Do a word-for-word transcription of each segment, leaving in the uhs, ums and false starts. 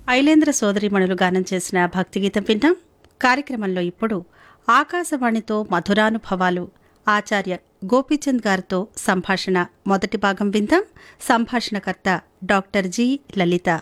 ఐలేంద్ర సోదరీమణులు గానం చేసిన భక్తిగీతం విన్నాం. కార్యక్రమంలో ఇప్పుడు ఆకాశవాణితో మధురానుభవాలు ఆచార్య గోపీచంద్ గారితో సంభాషణ మొదటి భాగం విందాం. సంభాషణకర్త డాక్టర్ జి లలిత.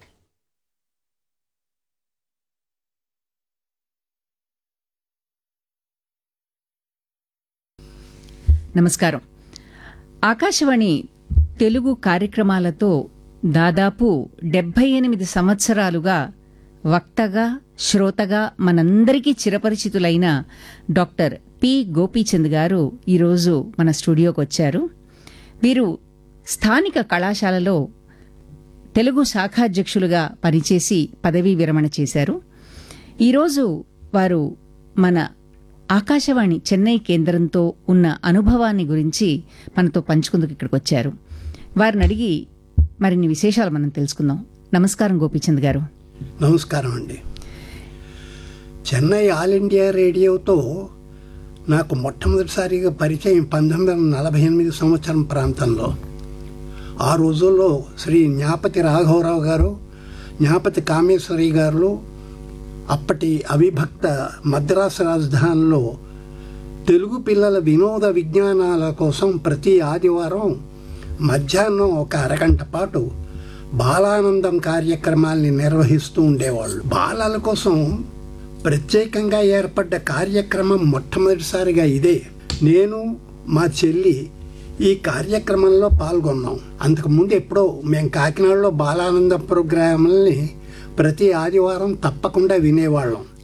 నమస్కారం. ఆకాశవాణి తెలుగు కార్యక్రమాలతో దాదాపు డెబ్బై ఎనిమిది సంవత్సరాలుగా వక్తగా, శ్రోతగా మనందరికీ చిరపరిచితులైన డాక్టర్ పి గోపీచంద్ గారు ఈరోజు మన స్టూడియోకి వచ్చారు. వీరు స్థానిక కళాశాలలో తెలుగు శాఖాధ్యక్షులుగా పనిచేసి పదవీ విరమణ చేశారు. ఈరోజు వారు మన ఆకాశవాణి చెన్నై కేంద్రంతో ఉన్న అనుభవాన్ని గురించి మనతో పంచుకుందుకు ఇక్కడికి వచ్చారు. వారిని అడిగి మరిన్ని విశేషాలు మనం తెలుసుకుందాం. నమస్కారం గోపీచంద్ గారు. నమస్కారం అండి. చెన్నై ఆల్ ఇండియా రేడియోతో నాకు మొట్టమొదటిసారిగా పరిచయం పంతొమ్మిది వందల నలభై ఎనిమిది సంవత్సరం ప్రాంతంలో. ఆ రోజుల్లో శ్రీ జ్ఞాపతి రాఘవరావు గారు, జ్ఞాపతి కామేశ్వరి గారు అప్పటి అవిభక్త మద్రాసు రాజధానిలో తెలుగు పిల్లల వినోద విజ్ఞానాల కోసం ప్రతి ఆదివారం మధ్యాహ్నం ఒక అరగంట పాటు బాలానందం కార్యక్రమాల్ని నిర్వహిస్తూ ఉండేవాళ్ళు. బాలల కోసం ప్రత్యేకంగా ఏర్పడ్డ కార్యక్రమం మొట్టమొదటిసారిగా ఇదే. నేను మా చెల్లి ఈ కార్యక్రమంలో పాల్గొన్నాం. అంతకుముందు ఎప్పుడో మేము కాకినాడలో బాలానందం ప్రోగ్రాంల్ని ప్రతి ఆదివారం తప్పకుండా వినేవాళ్ళం.